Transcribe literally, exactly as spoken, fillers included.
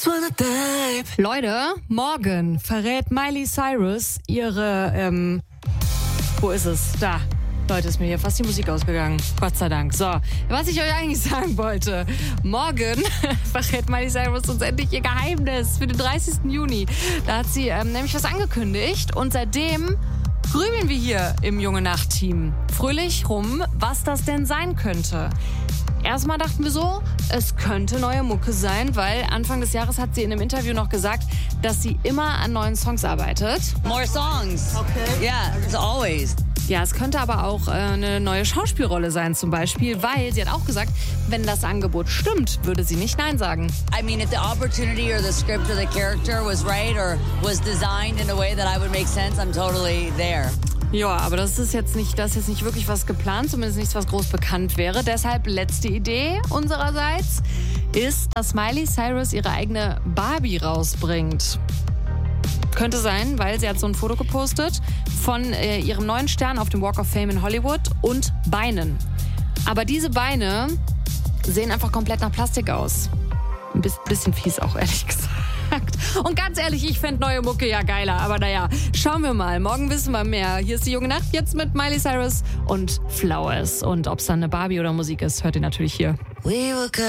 Leute, morgen verrät Miley Cyrus ihre, ähm, wo ist es? Da. Leute, ist mir hier fast die Musik ausgegangen. Gott sei Dank. So, was ich euch eigentlich sagen wollte. Morgen verrät Miley Cyrus uns endlich ihr Geheimnis für den dreißigsten Juni. Da hat sie ähm, nämlich was angekündigt und seitdem grübeln wir hier im Junge-Nacht-Team fröhlich rum, was das denn sein könnte. Erstmal dachten wir so, es könnte neue Mucke sein, weil Anfang des Jahres hat sie in einem Interview noch gesagt, dass sie immer an neuen Songs arbeitet. More songs. Okay. Yeah, it's always. Ja, es könnte aber auch äh, eine neue Schauspielrolle sein zum Beispiel, weil sie hat auch gesagt, wenn das Angebot stimmt, würde sie nicht Nein sagen. I mean, if the opportunity or the script or the character was right or was designed in a way that I would make sense, I'm totally there. Ja, aber das ist jetzt nicht, das ist jetzt nicht wirklich was geplant, zumindest nichts, was groß bekannt wäre. Deshalb letzte Idee unsererseits ist, dass Miley Cyrus ihre eigene Barbie rausbringt. Könnte sein, weil sie hat so ein Foto gepostet von äh, ihrem neuen Stern auf dem Walk of Fame in Hollywood und Beinen. Aber diese Beine sehen einfach komplett nach Plastik aus. Ein bisschen fies auch, ehrlich gesagt. Und ganz ehrlich, ich fände neue Mucke ja geiler. Aber naja, schauen wir mal. Morgen wissen wir mehr. Hier ist die Junge Nacht, jetzt mit Miley Cyrus und Flowers. Und ob es dann eine Barbie oder Musik ist, hört ihr natürlich hier.